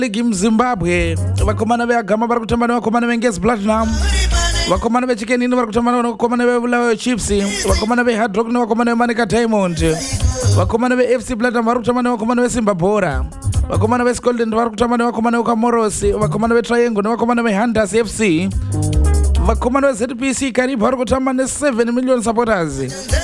Ligi Zimbabwe vakomana veagama vari kutamba nevakomana vengezi platinum, vakomana vechikenini vari kutamba nevakomana vebulawayo chips, vakomana vehard rock nevakomana vemanika diamond, vakomana vefc platinum vari kutamba nevakomana vesimba bhora, vakomana vescoldent vari kutamba nevakomana vekamorosi, vakomana vetriangle nevakomana vehanders fc, vakomana vezpc karibu vari kutamba ne7 million supporters.